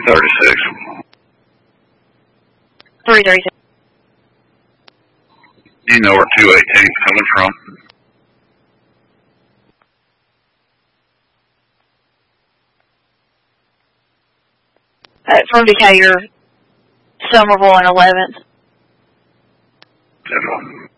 336. 336. Do you know where 218 is coming from? From Decatur, Somerville, and 11th. Definitely.